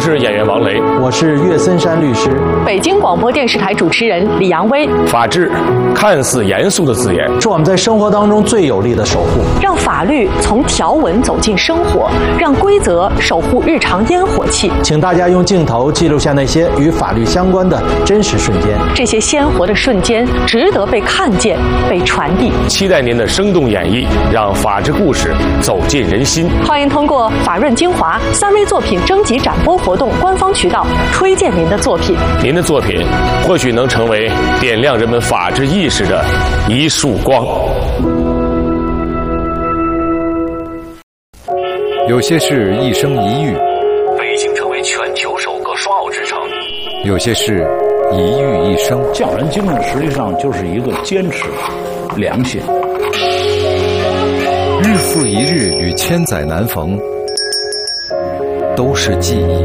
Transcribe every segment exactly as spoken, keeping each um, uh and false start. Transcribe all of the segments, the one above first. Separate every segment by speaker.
Speaker 1: 是演员王雷，
Speaker 2: 我是岳森山律师。
Speaker 3: 北京广播电视台主持人李阳威。
Speaker 1: 法治看似严肃的字眼，
Speaker 2: 是我们在生活当中最有力的守护。
Speaker 3: 让法律从条文走进生活，让规则守护日常烟火气。
Speaker 2: 请大家用镜头记录下那些与法律相关的真实瞬间。
Speaker 3: 这些鲜活的瞬间值得被看见、被传递。
Speaker 1: 期待您的生动演绎，让法治故事走进人心。
Speaker 3: 欢迎通过法润精华三微作品征集展播活动官方渠道推荐您的作品。
Speaker 1: 您的作品或许能成为点亮人们法治意识的一束光。
Speaker 4: 有些事一生一遇，
Speaker 1: 北京成为全球首个双奥之城。
Speaker 4: 有些事一遇一生。
Speaker 5: 匠人精神实际上就是一个坚持、良心。
Speaker 4: 日复一日与千载难逢，都是记忆。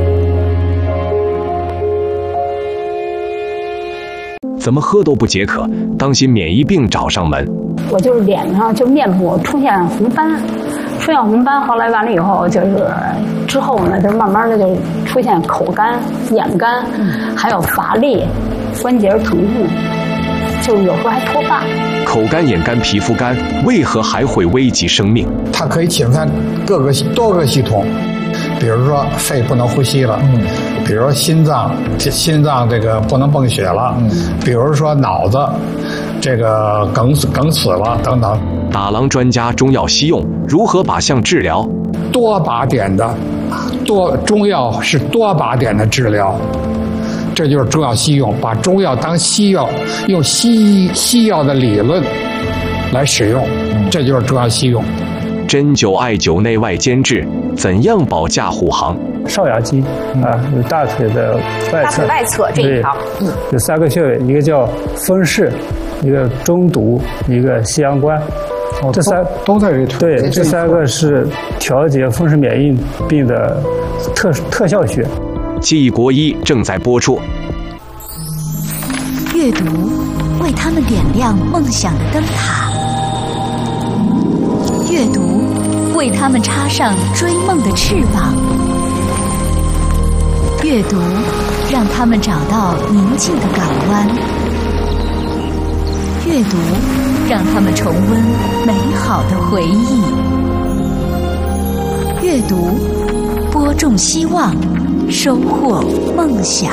Speaker 6: 怎么喝都不解渴，当心免疫病找上门。
Speaker 7: 我就是脸上就面部出现红斑，出现红斑，后来完了以后就是之后呢，就慢慢的就出现口干、眼干，还有乏力、关节疼痛，就有时候还脱发。
Speaker 6: 口干、眼干、皮肤干，为何还会危及生命？
Speaker 8: 它可以侵犯各个多个系统，比如说肺不能呼吸了，嗯，比如说心脏，心脏这个不能泵血了，嗯，比如说脑子这个梗梗死了等等。
Speaker 6: 打狼专家中药西用如何靶向治疗？
Speaker 8: 多靶点的，多中药是多靶点的治疗。这就是中药西用，把中药当西药，用西医西药的理论来使用，这就是中药西用。
Speaker 6: 针灸、艾灸内外兼治，怎样保驾护航？
Speaker 9: 少阳肌啊，有大腿的外侧，
Speaker 10: 大腿外侧这一条，
Speaker 9: 嗯，有三个穴位，一个叫风市，一个中毒，一个西阳关。
Speaker 8: 哦、
Speaker 9: 这三
Speaker 8: 都在这腿。
Speaker 9: 对，这三个是调节风湿免疫病的特特效穴。
Speaker 6: 记忆国医正在播出。
Speaker 11: 阅读为他们点亮梦想的灯塔，阅读为他们插上追梦的翅膀，阅读让他们找到宁静的港湾，阅读让他们重温美好的回忆，阅读播种希望，收获梦想。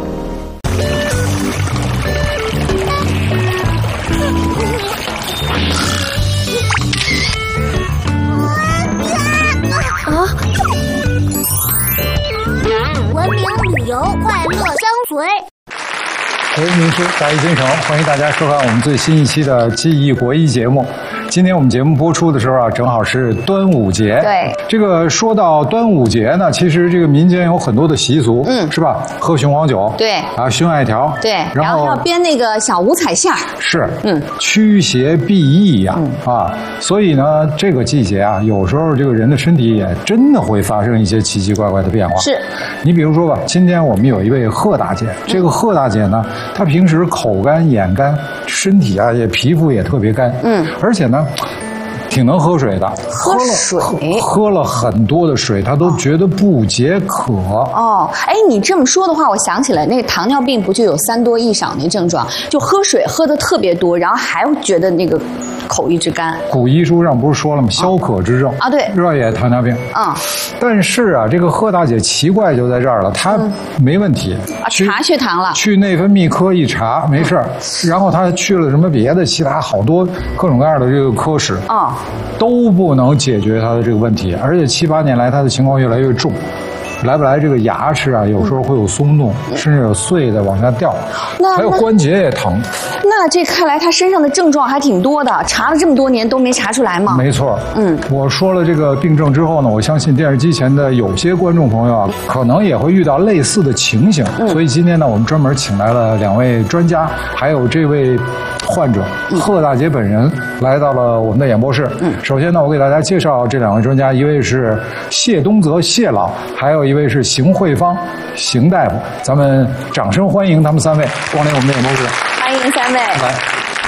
Speaker 12: 啊！文明旅游，快乐相随。
Speaker 8: 我是名师大医先生，欢迎大家收看我们最新一期的记忆国医节目。今天我们节目播出的时候啊，正好是端午节。
Speaker 10: 对，
Speaker 8: 这个说到端午节呢，其实这个民间有很多的习俗，嗯，是吧？喝雄黄酒，
Speaker 10: 对，
Speaker 8: 啊，熏艾条，
Speaker 10: 对，
Speaker 8: 然后,
Speaker 10: 然后要编那个小五彩线儿，
Speaker 8: 是，
Speaker 10: 嗯，
Speaker 8: 驱邪避疫呀，嗯、啊，所以呢，这个季节啊，有时候这个人的身体也真的会发生一些奇奇怪怪的变化。
Speaker 10: 是，
Speaker 8: 你比如说吧，今天我们有一位贺大姐，这个贺大姐呢，她平时口干眼干，身体啊也皮肤也特别干，嗯，而且呢。挺能喝水的，
Speaker 10: 喝水
Speaker 8: 喝了，喝了很多的水，他都觉得不解渴。
Speaker 10: 哦，哎，你这么说的话，我想起来，那个糖尿病不就有三多一少那症状？就喝水喝的特别多，然后还觉得那个口一直干。
Speaker 8: 古医书上不是说了吗？消渴之症
Speaker 10: 啊，对，
Speaker 8: 热也糖尿病。
Speaker 10: 嗯，
Speaker 8: 但是啊，这个贺大姐奇怪就在这儿了，她没问题，
Speaker 10: 啊，查血糖了，
Speaker 8: 去内分泌科一查没事儿，然后她去了什么别的其他好多各种各样的这个科室啊。都不能解决他的这个问题，而且七八年来他的情况越来越重，来不来这个牙齿啊，有时候会有松动，嗯、甚至有碎的往下掉，还有关节也疼。
Speaker 10: 那这看来他身上的症状还挺多的，查了这么多年都没查出来吗？
Speaker 8: 没错，嗯，我说了这个病症之后呢，我相信电视机前的有些观众朋友啊，可能也会遇到类似的情形，嗯、所以今天呢，我们专门请来了两位专家，还有这位患者贺大姐本人来到了我们的演播室。嗯，首先呢，我给大家介绍这两位专家，一位是谢东泽谢老，还有一位是邢慧芳邢大夫，咱们掌声欢迎他们三位光临我们的演播室。
Speaker 10: 欢迎三位。
Speaker 8: 来。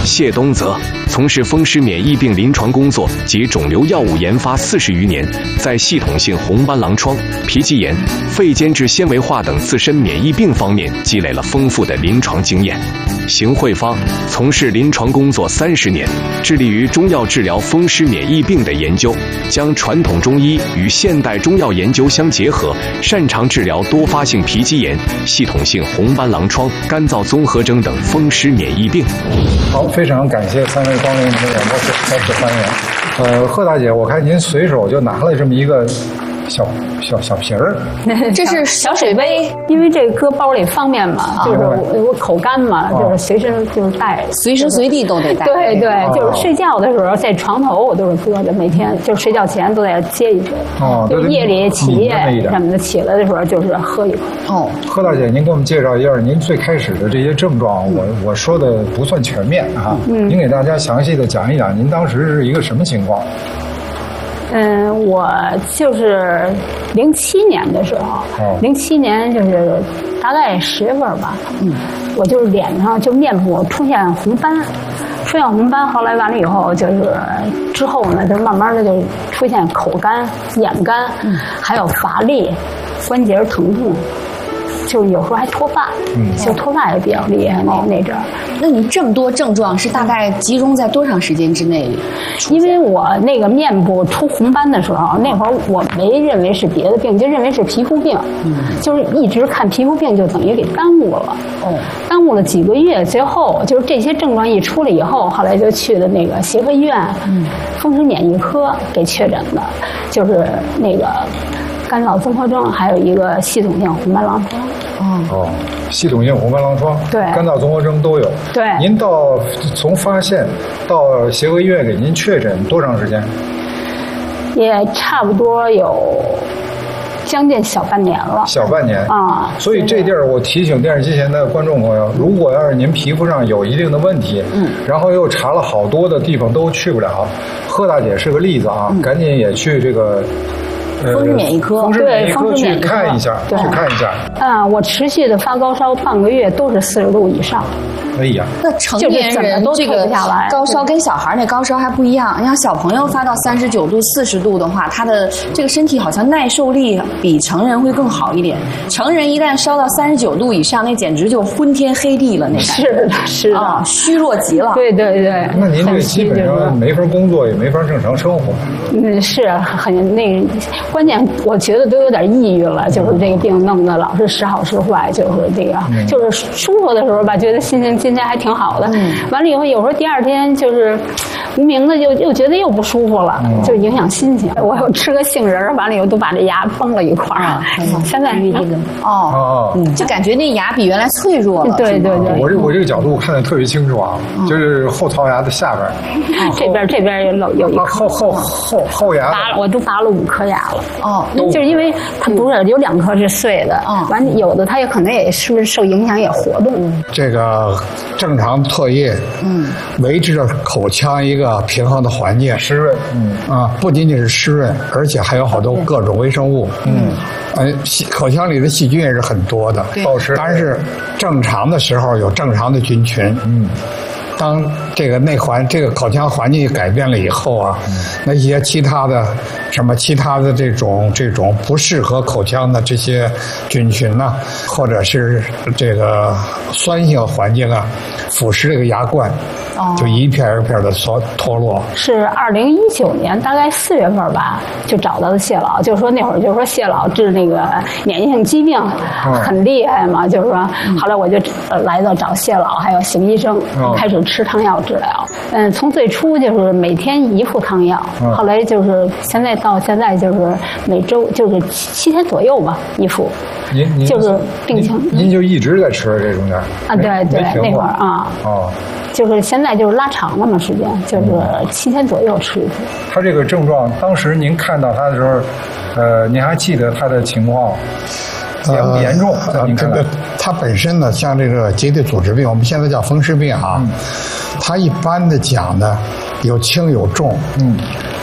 Speaker 6: 谢东泽从事风湿免疫病临床工作及肿瘤药物研发四十余年，在系统性红斑狼疮、皮肌炎、肺间质纤维化等自身免疫病方面积累了丰富的临床经验。邢慧芳从事临床工作三十年，致力于中药治疗风湿免疫病的研究，将传统中医与现代中药研究相结合，擅长治疗多发性皮肌炎、系统性红斑狼疮、干燥综合征等风湿免疫病。
Speaker 8: 好，非常感谢三位光临我们的演播室，再次欢迎。呃，贺大姐，我看您随手就拿了这么一个小小小瓶儿，
Speaker 10: 这是小水杯，
Speaker 7: 因为这个搁包里方便嘛，就是我我口干嘛，就是随身就是带，
Speaker 10: 随时随地都得带。
Speaker 7: 对对，就是睡觉的时候在床头我都是搁着，每天就睡觉前都得接一杯。哦，就是夜里起夜什么的，起来的时候就是喝一口。
Speaker 10: 哦，
Speaker 8: 贺大姐，您给我们介绍一下您最开始的这些症状，我我说的不算全面啊，嗯，您给大家详细的讲一讲，您当时是一个什么情况？
Speaker 7: 嗯，我就是零七年的时候，零七年就是大概十月份吧，嗯，我就是脸上就面部出现红斑，出现红斑，后来完了以后就是之后呢，就慢慢的就出现口干、眼干，嗯，还有乏力、关节疼痛。就有时候还脱发，嗯，就脱发也比较厉害，那那阵儿。
Speaker 10: 那你这么多症状是大概集中在多长时间之内？
Speaker 7: 因为我那个面部出红斑的时候，那会儿我没认为是别的病，就认为是皮肤病，嗯，就是一直看皮肤病，就等于给耽误了，哦，耽误了几个月。最后就是这些症状一出来以后，后来就去了那个协和医院，嗯，风湿免疫科给确诊的，就是那个干燥综合征，还有一个系统性红斑狼疮。
Speaker 8: 哦，系统性红斑狼疮，
Speaker 7: 对，
Speaker 8: 干燥综合征都有。
Speaker 7: 对，
Speaker 8: 您到从发现到协和医院给您确诊多长时间？
Speaker 7: 也差不多有将近小半年了。
Speaker 8: 小半年
Speaker 7: 啊，
Speaker 8: 所以这地儿我提醒电视机前的观众朋友，如果要是您皮肤上有一定的问题，嗯，然后又查了好多的地方都去不了，贺大姐是个例子啊，嗯、赶紧也去这个。
Speaker 10: 风湿免疫科，
Speaker 8: 风湿免疫科去看一下，去看一下。
Speaker 7: 啊，我持续的发高烧半个月都是四十度以上。
Speaker 8: 哎呀，
Speaker 10: 那成年人这个高烧跟小孩那高烧还不一样。你像小朋友发到三十九度、四十度的话，他的这个身体好像耐受力比成人会更好一点。成人一旦烧到三十九度以上，那简直就昏天黑地了，那
Speaker 7: 是的，是的，
Speaker 10: 啊，虚弱极了。
Speaker 7: 对对对。
Speaker 8: 那您这基本上没法工作，也没法正常生活。
Speaker 7: 嗯，是很那个。关键我觉得都有点抑郁了，就是这个病弄得老是时好时坏，就是这个，嗯、就是舒服的时候吧，觉得心情今天还挺好的，嗯、完了以后有时候第二天就是无名的就又觉得又不舒服了，嗯、就影响心情。我又吃个杏仁，完了以后都把这牙崩了一块儿。嗯、现在这个
Speaker 10: 哦，嗯，就感觉那牙比原来脆弱了。
Speaker 7: 对对对，
Speaker 8: 我这我这个角度看得特别清楚啊，嗯、就是后槽牙的下边，
Speaker 7: 嗯、这边这边有有一
Speaker 8: 后后后后牙，
Speaker 7: 拔了我都拔了五颗牙了。
Speaker 10: 哦，
Speaker 7: 就是因为它不是有两颗是碎的，嗯，完有的它也可能也是不是受影响也活动。
Speaker 13: 这个正常唾液，嗯，维持着口腔一个平衡的环境，
Speaker 8: 湿润，嗯
Speaker 13: 啊，不仅仅是湿润，而且还有好多各种微生物，嗯，呃，口腔里的细菌也是很多的，
Speaker 8: 保持，
Speaker 13: 但是正常的时候有正常的菌群，嗯。当这个内环、这个口腔环境改变了以后啊，嗯、那些其他的什么其他的这种这种不适合口腔的这些菌群呐、啊，或者是这个酸性环境啊，腐蚀这个牙冠，哦、就一片一片的脱脱落。
Speaker 7: 是二零一九年大概四月份吧，就找到的谢老，就说那会儿就说谢老治那个免疫性疾病很厉害嘛，嗯、就是说，后来我就来到找谢老还有邢医生，哦、开始吃汤药治疗。嗯，从最初就是每天一副汤药，嗯、后来就是现在到现在就是每周就是七七天左右吧一副。
Speaker 8: 您您
Speaker 7: 就是病情，
Speaker 8: 您就一直在吃这中间
Speaker 7: 啊？对对，那会儿啊。哦。就是现在就是拉长了嘛时间，就是七天左右吃一次。
Speaker 8: 他这个症状，当时您看到他的时候，呃，您还记得他的情况严不严重？在您看来，
Speaker 13: 这个它本身呢，像这个结缔组织病，我们现在叫风湿病啊，嗯、它一般的讲呢，有轻有重，嗯，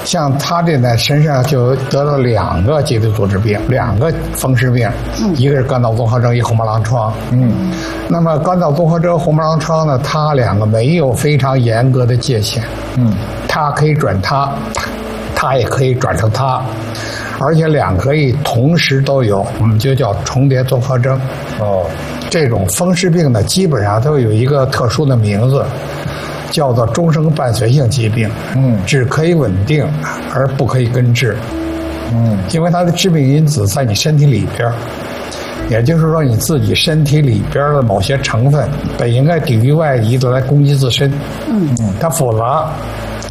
Speaker 13: 像他这呢，身上就得了两个基础组织病，两个风湿病，嗯、一个是肝脏综合征，一个红斑狼疮。嗯，那么肝脏综合征、红斑狼疮呢，它两个没有非常严格的界限。嗯，它可以转它，它也可以转成它。而且两可以同时都有，我们就叫重叠综合征。哦，这种风湿病呢，基本上都有一个特殊的名字，叫做终生伴随性疾病。嗯，只可以稳定，而不可以根治。嗯，因为它的致病因子在你身体里边，也就是说你自己身体里边的某些成分本应该抵御外敌的来攻击自身。嗯嗯，它复杂。